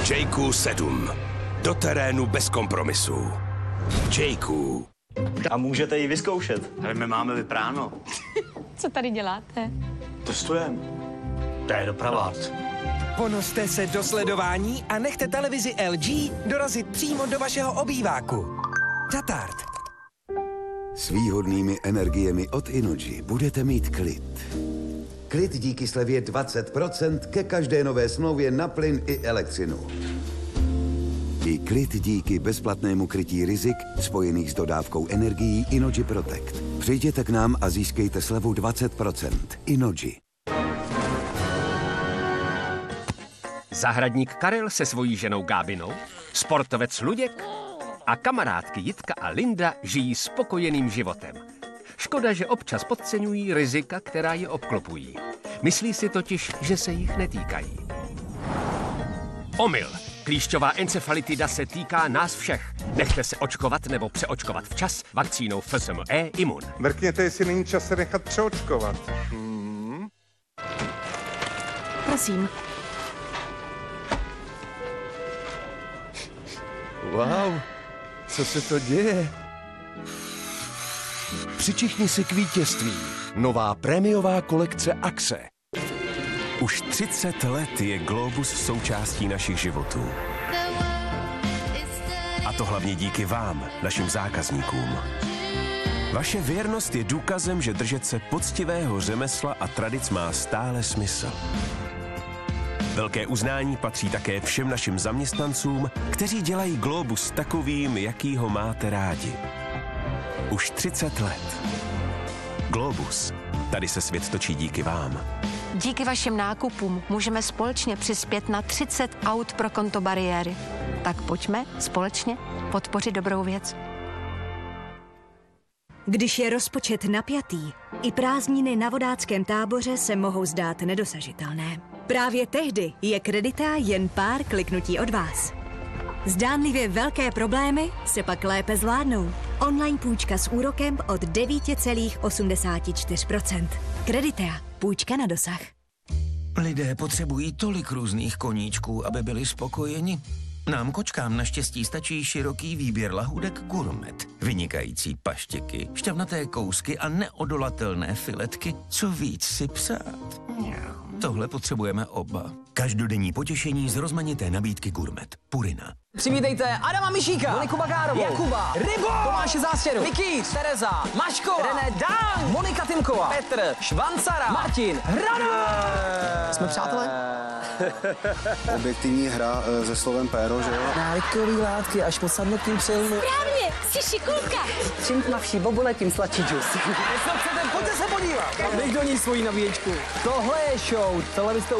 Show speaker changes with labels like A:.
A: Jayku 7. Do terénu bez kompromisů. Jayku.
B: A můžete ji vyzkoušet.
C: Ale my máme vypráno.
D: Co tady děláte?
C: Testujeme. To je doprava.
E: Ponořte se do sledování a nechte televizi LG dorazit přímo do vašeho obýváku. Tatart.
F: S výhodnými energiemi od Innogy budete mít klid. Klid díky slevě 20% ke každé nové smlouvě na plyn i elektřinu. I klid díky bezplatnému krytí rizik spojených s dodávkou energií Innogy Protect. Přijděte k nám a získejte slevu 20%. Innogy.
G: Zahradník Karel se svojí ženou Gábinou, sportovec Luděk a kamarádky Jitka a Linda žijí spokojeným životem. Škoda, že občas podceňují rizika, která je obklopují. Myslí si totiž, že se jich netýkají. Omyl. Klíšťová encefalitida se týká nás všech. Nechte se očkovat nebo přeočkovat včas vakcínou FSME Imun.
H: Mrkněte, jestli není čas se nechat přeočkovat.
D: Prosím.
E: Wow, co se to děje? Přičichni si k vítězství. Nová prémiová kolekce Axe.
I: Už 30 let je Globus součástí našich životů. A to hlavně díky vám, našim zákazníkům. Vaše věrnost je důkazem, že držet se poctivého řemesla a tradic má stále smysl. Velké uznání patří také všem našim zaměstnancům, kteří dělají Globus takovým, jaký ho máte rádi. Už 30 let. Globus. Tady se svět točí díky vám.
J: Díky vašim nákupům můžeme společně přispět na 30 aut pro konto bariéry. Tak pojďme společně podpořit dobrou věc.
K: Když je rozpočet napjatý, i prázdniny na vodáckém táboře se mohou zdát nedosažitelné. Právě tehdy je Kredita jen pár kliknutí od vás. Zdánlivě velké problémy se pak lépe zvládnou. Online půjčka s úrokem od 9,84%. Kreditea. Půjčka na dosah.
E: Lidé potřebují tolik různých koníčků, aby byli spokojeni. Nám kočkám naštěstí stačí široký výběr lahůdek Gourmet. Vynikající paštěky, šťavnaté kousky a neodolatelné filetky. Co víc si přát? Tohle potřebujeme oba. Každodenní potěšení z rozmanité nabídky Gourmet. Purina.
L: Přivítejte Adama Mišíka, Moniku Bagárovou, Jakuba, Rybo, Tomáše Zástěru, Mikýř, Tereza, Maškova, René Dán, Monika Timková, Petr, Švancara, Martin, Hrana. Jsme přátelé?
M: Objektivní hra se slovem péro, že jo?
L: Návykový látky až po samotným přilnu.
K: Správně, jsi šikulka.
L: Čím tmavší bobule, tím sladší džus. Jestli chcete, pojďte se podívat. Dej do ní svoji nabíječku. Tohle je show, televize